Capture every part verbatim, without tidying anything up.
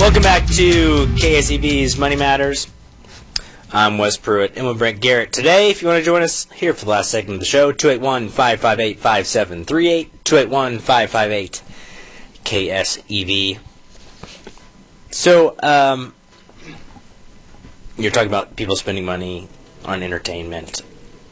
Welcome back to K S E B's Money Matters. I'm Wes Pruitt and with Brent Garrett. Today, if you want to join us here for the last segment of the show, two eight one, five five eight, five seven three eight, two eight one, five five eight, K S E V. So, um, you're talking about people spending money on entertainment.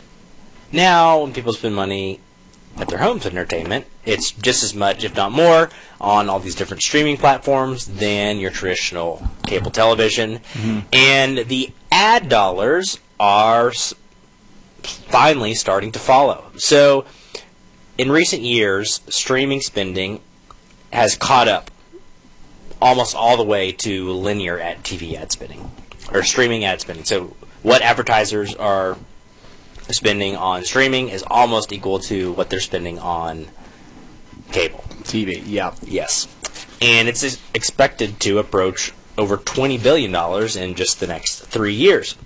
Now, when people spend money at their homes entertainment, it's just as much, if not more, on all these different streaming platforms than your traditional cable television. Mm-hmm. And the ad dollars are finally starting to follow. So, in recent years, streaming spending has caught up almost all the way to linear ad T V ad spending, or streaming ad spending. So, what advertisers are spending on streaming is almost equal to what they're spending on cable T V. Yeah. Yes, and it's expected to approach over twenty billion dollars in just the next three years.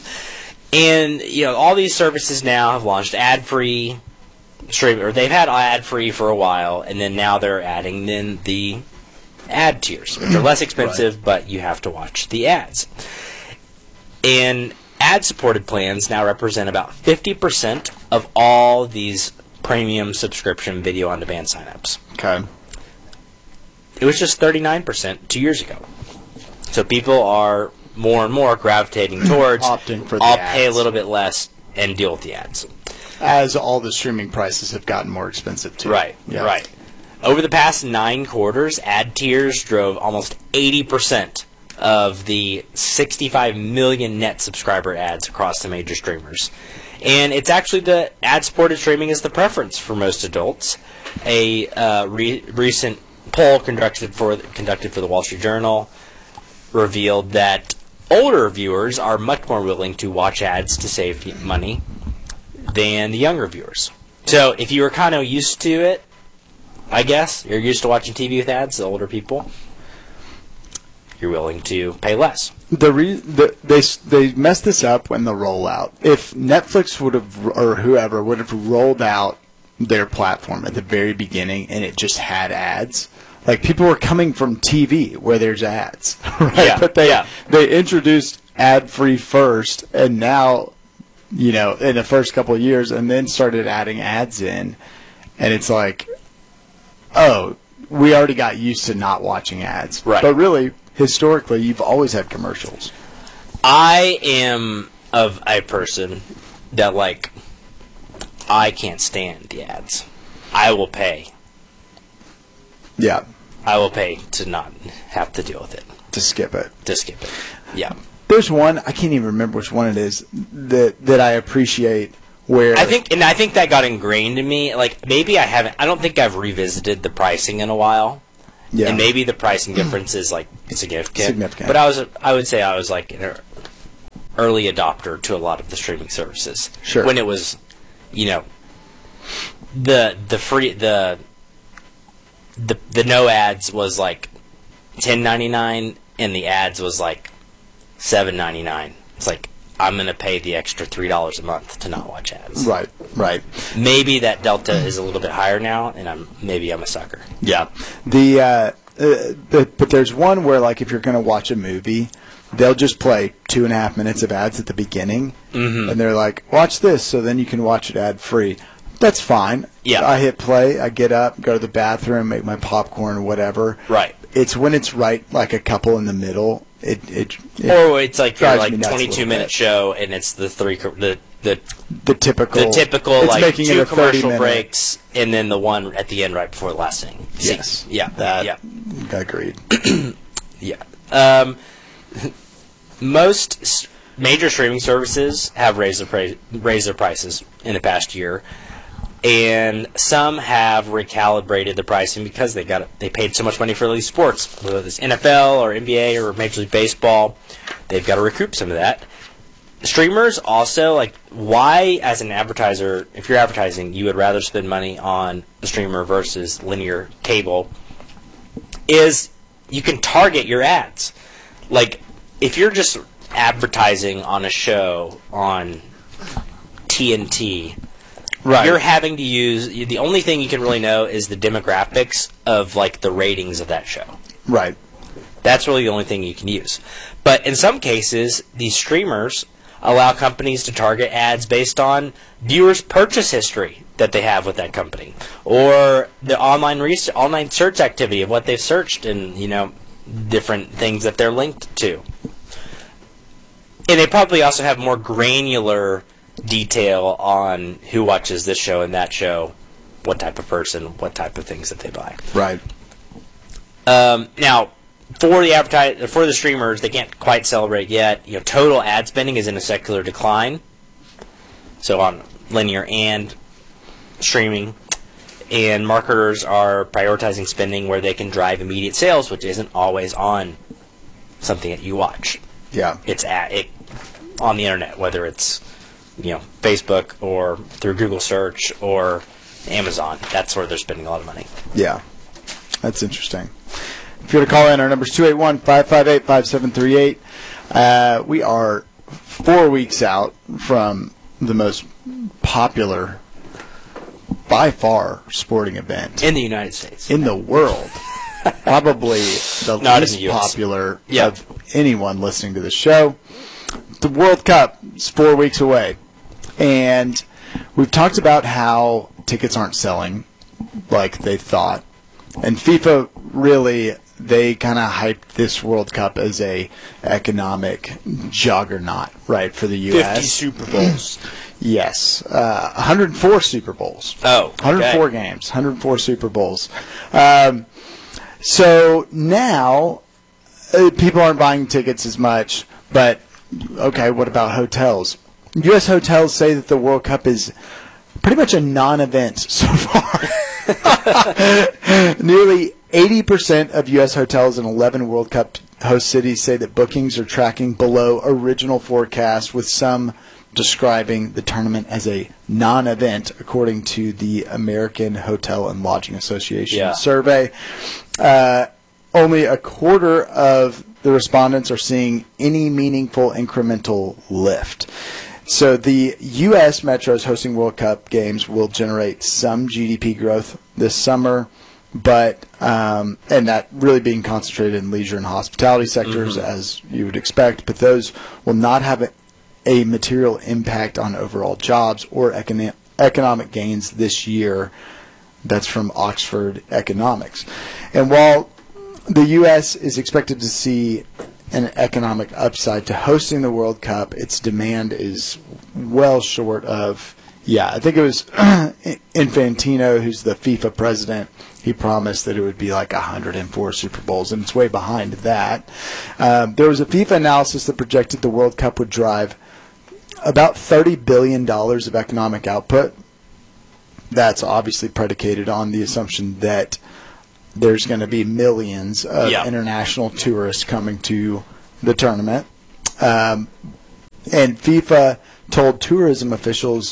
And you know, all these services now have launched ad-free streaming, or they've had ad-free for a while, and then now they're adding in the ad tiers, which are less expensive, right, but you have to watch the ads. And ad-supported plans now represent about fifty percent of all these premium subscription video on-demand signups. Okay. It was just thirty-nine percent two years ago. So people are more and more gravitating towards opting for the I'll ads. pay a little bit less and deal with the ads. As all the streaming prices have gotten more expensive too. Right, yeah. right. Over the past nine quarters, ad tiers drove almost eighty percent of the sixty-five million net subscriber ads across the major streamers. And it's actually the ad-supported streaming is the preference for most adults. A uh, re- recent poll conducted for conducted for the Wall Street Journal revealed that older viewers are much more willing to watch ads to save money than the younger viewers. So if you were kind of used to it, I guess, you're used to watching T V with ads, the older people, you're willing to pay less. The, re- the they they messed this up when the rollout. If Netflix would have, or whoever would have rolled out their platform at the very beginning and it just had ads, like people were coming from T V where there's ads, right? Yeah, but they yeah. they introduced ad free first, and now, you know, in the first couple of years, and then started adding ads in, and it's like, oh, we already got used to not watching ads, right? But really, historically, you've always had commercials. I am of a person that, like, I can't stand the ads. I will pay. Yeah. I will pay to not have to deal with it. To skip it. To skip it. Yeah. There's one, I can't even remember which one it is, that that I appreciate where... I think, and I think that got ingrained in me. Like, maybe I haven't, I don't think I've revisited the pricing in a while. Yeah. And maybe the pricing difference is, like, significant. Significant. But I was, I would say I was, like, an early adopter to a lot of the streaming services. Sure. When it was, you know, the the free, the, the, the no ads was, like, ten ninety-nine, and the ads was, like, seven ninety-nine. It's like, I'm going to pay the extra three dollars a month to not watch ads. Right, right. Maybe that delta is a little bit higher now, and I'm maybe I'm a sucker. Yeah. The, uh, uh, the but there's one where, like, if you're going to watch a movie, they'll just play two and a half minutes of ads at the beginning, mm-hmm. and they're like, watch this, so then you can watch it ad-free. That's fine. Yeah. I hit play, I get up, go to the bathroom, make my popcorn or whatever. Right. It's when it's right, like a couple in the middle. It, it, it or it's like your drives me like nuts a twenty-two little minute bit. show, and it's the three co- the the The typical, the typical it's like making two it a thirty commercial minute. breaks, and then the one at the end right before the last thing. See? Yes. Yeah. That, yeah. Agreed. Yeah. Um, most s- major streaming services have raised their pra- raised their prices in the past year, and some have recalibrated the pricing because they got they paid so much money for these sports, whether it's N F L or N B A or Major League Baseball. They've got to recoup some of that. Streamers also, like, why as an advertiser, if you're advertising, you would rather spend money on the streamer versus linear cable, is you can target your ads. Like, if you're just advertising on a show on T N T, Right. you're having to use, the only thing you can really know is the demographics of, like, the ratings of that show. Right. That's really the only thing you can use. But in some cases, these streamers allow companies to target ads based on viewers' purchase history that they have with that company, or the online research, online search activity of what they've searched, and you know, different things that they're linked to. And they probably also have more granular detail on who watches this show and that show, what type of person, what type of things that they buy. Right. Um, now, for the advertise for the streamers, they can't quite celebrate yet. You know, total ad spending is in a secular decline. So on linear and streaming, and marketers are prioritizing spending where they can drive immediate sales, which isn't always on something that you watch. Yeah. It's at it on the internet, whether it's you know Facebook or through Google search or Amazon. That's where they're spending a lot of money. Yeah. That's interesting. If you want to call in, our number is two eight one, five five eight, five seven three eight. Uh, we are four weeks out from the most popular, by far, sporting event In the United States. in the world. Probably the Not in least the U S. popular Yeah. of anyone listening to the show. The World Cup is four weeks away. And we've talked about how tickets aren't selling like they thought. And FIFA really, they kind of hyped this World Cup as a economic juggernaut, right, for the U S. fifty Super Bowls. Yes. Uh, one hundred four Super Bowls. Oh, okay. one hundred four games, one hundred four Super Bowls. Um, so now uh, people aren't buying tickets as much, but okay, what about hotels? U S hotels say that the World Cup is pretty much a non-event so far. Nearly eighty percent of U S hotels in eleven World Cup host cities say that bookings are tracking below original forecasts, with some describing the tournament as a non-event, according to the American Hotel and Lodging Association Yeah. survey. Uh, only a quarter of the respondents are seeing any meaningful incremental lift. So the U S metros hosting World Cup games will generate some G D P growth this summer, but um, and that really being concentrated in leisure and hospitality sectors, mm-hmm. as you would expect. But those will not have a, a material impact on overall jobs or econo- economic gains this year. That's from Oxford Economics. And while the U S is expected to see an economic upside to hosting the World Cup, its demand is well short of, yeah, I think it was Infantino, who's the FIFA president. He promised that it would be like one hundred four Super Bowls, and it's way behind that. Um, there was a FIFA analysis that projected the World Cup would drive about thirty billion dollars of economic output. That's obviously predicated on the assumption that there's going to be millions of yeah. international tourists coming to the tournament. Um, and FIFA told tourism officials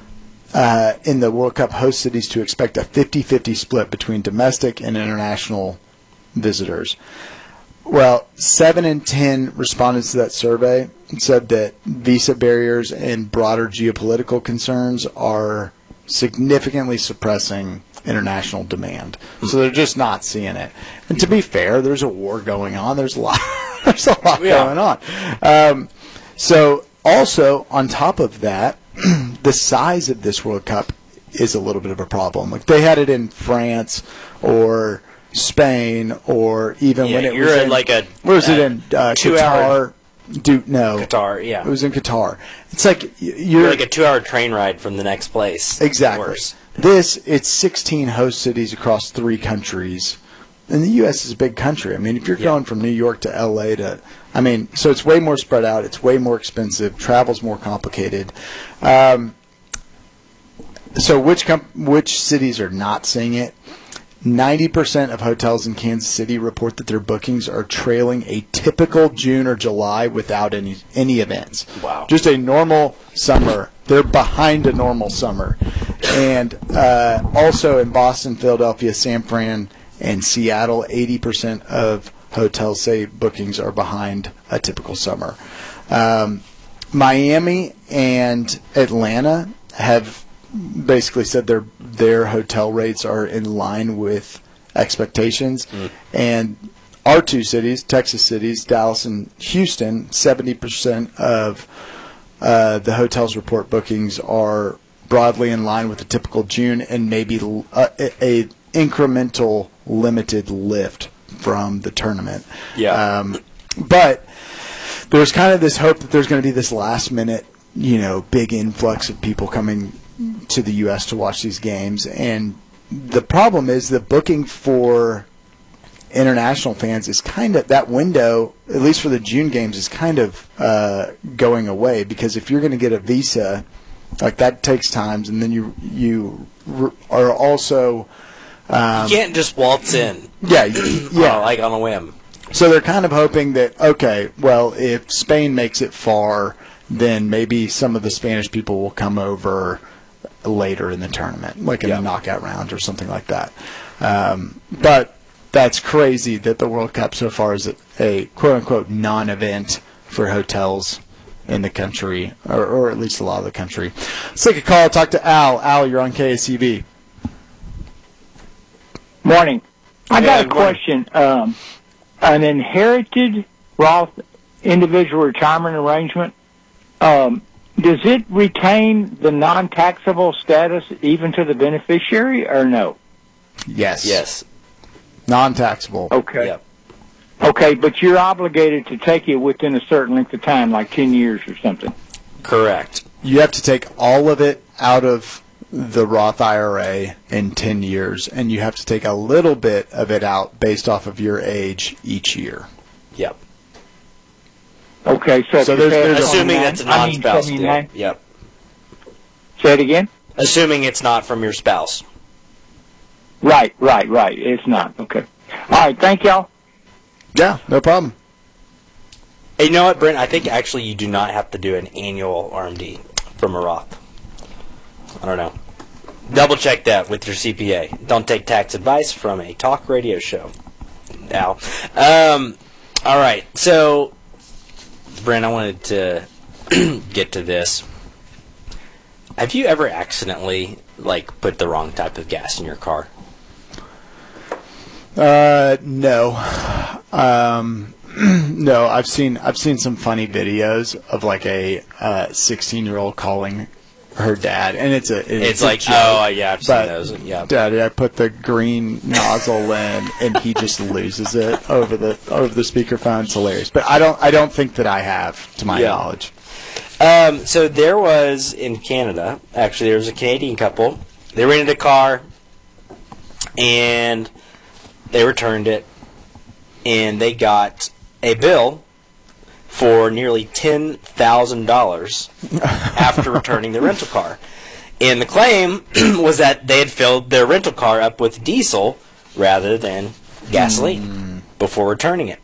uh, in the World Cup host cities to expect a fifty-fifty split between domestic and international visitors. Well, seven in ten respondents to that survey said that visa barriers and broader geopolitical concerns are significantly suppressing international demand. So they're just not seeing it. And to be fair, there's a war going on. There's a lot, there's a lot yeah. going on. Um, so also, on top of that, the size of this World Cup is a little bit of a problem. Like they had it in France or Spain, or even yeah, when it you're was in in, like a where was uh, it in uh, two Qatar? hour Do, no, Qatar, yeah. It was in Qatar. It's like y- you're, You're like a two-hour train ride from the next place. exactly. Worse. This, it's sixteen host cities across three countries. And the U S is a big country. I mean, if you're Yeah. going from New York to L A to, I mean, so it's way more spread out. It's way more expensive. Travel's more complicated. Um, so which com- which cities are not seeing it? ninety percent of hotels in Kansas City report that their bookings are trailing a typical June or July without any any events. Wow. Just a normal summer. They're behind a normal summer. And uh, also in Boston, Philadelphia, San Fran, and Seattle, eighty percent of hotels say bookings are behind a typical summer. Um, Miami and Atlanta have basically said their their hotel rates are in line with expectations, mm. and our two cities, Texas cities, Dallas and Houston, seventy percent of uh, the hotels report bookings are broadly in line with the typical June, and maybe a, a incremental limited lift from the tournament. Yeah. Um, but there's kind of this hope that there's going to be this last minute, you know, big influx of people coming to the U S to watch these games. And the problem is the booking for international fans is kind of, that window, at least for the June games, is kind of uh, going away, because if you're going to get a visa, like that takes times, and then you you are also um, you can't just waltz in. Yeah, yeah, uh, like on a whim. So they're kind of hoping that, okay, well, if Spain makes it far, then maybe some of the Spanish people will come over later in the tournament, like in yeah. the knockout round or something like that. Um, but that's crazy that the World Cup so far is a quote-unquote non-event for hotels in the country, or, or at least a lot of the country. Let's take a call. Talk to Al. Al, you're on K S E V. Morning. I Yeah, got a good morning. question. Um, an inherited Roth individual retirement arrangement, um, does it retain the non-taxable status even to the beneficiary, or no? Yes. Yes. Non-taxable. Okay. Yep. Okay, but you're obligated to take it within a certain length of time, like ten years or something. Correct. You have to take all of it out of the Roth I R A in ten years, and you have to take a little bit of it out based off of your age each year. Yep. Okay, so, So if there's- you're there's past Assuming twenty-nine that's a I mean, non-spouse deal. seventy-nine Yep. Say it again? Assuming it's not from your spouse. Right, right, right. It's not. Okay. All right, thank y'all. Yeah, no problem. Hey, you know what, Brent? I think actually you do not have to do an annual R M D from a Roth. I don't know. Double check that with your C P A. Don't take tax advice from a talk radio show. Al. Um, all right. So, Brent, I wanted to get to this. Have you ever accidentally, like, put the wrong type of gas in your car? Uh, no. Um, no, I've seen I've seen some funny videos of like a uh, sixteen-year-old calling her dad, and it's a it's, It's a like, joke, oh, yeah, I've seen but, those. Yeah. Daddy, I put the green nozzle in, and he just loses it over the over the speakerphone. It's hilarious, but I don't I don't think that I have, to my Yeah. knowledge. Um, so there was, in Canada, actually there was a Canadian couple. They rented a car, and they returned it, and they got a bill for nearly ten thousand dollars after returning the rental car. And the claim was that they had filled their rental car up with diesel rather than gasoline mm. before returning it.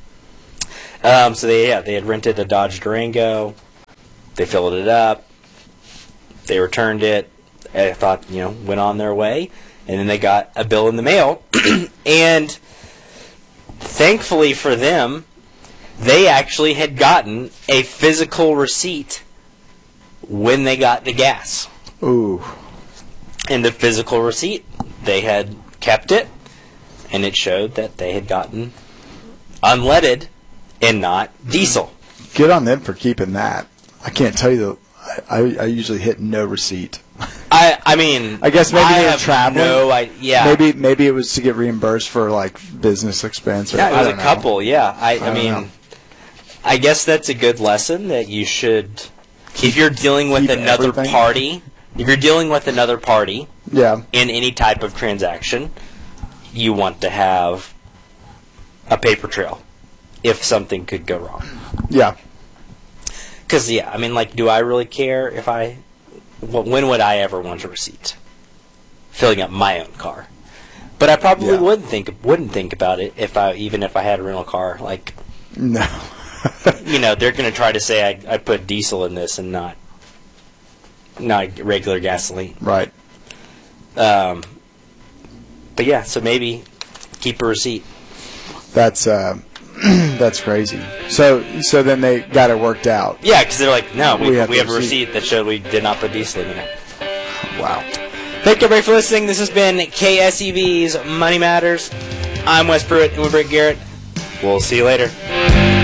Um, so they, yeah, they had rented a Dodge Durango. They filled it up. They returned it. I thought, you know, went on their way. And then they got a bill in the mail. And thankfully for them, they actually had gotten a physical receipt when they got the gas. Ooh. And the physical receipt, they had kept it, and it showed that they had gotten unleaded and not diesel. Good on them for keeping that. I can't tell you the. I, I usually hit no receipt. I I mean, I guess maybe I they were have traveling. No, I yeah. Maybe maybe it was to get reimbursed for like business expense. Or, Yeah, it was I a don't know. couple. Yeah, I, I, I mean, know. I guess that's a good lesson that you should, if you're dealing with keep another everything. party, if you're dealing with another party Yeah. in any type of transaction, you want to have a paper trail if something could go wrong. Yeah. Because, yeah, I mean, like, do I really care if I... Well, when would I ever want a receipt? Filling up my own car. But I probably Yeah. wouldn't think wouldn't think about it if I even if I had a rental car. Like, No. you know, they're going to try to say I, I put diesel in this and not not regular gasoline. Right. Um, but yeah, so maybe keep a receipt. That's uh, that's crazy. So so then they got it worked out. Yeah, because they're like, no, we, We we have have, the a receipt. receipt that showed we did not put diesel in it. Wow. Thank you, everybody, for listening. This has been K S E V's Money Matters. I'm Wes Pruitt and we're Brett Garrett. We'll see you later.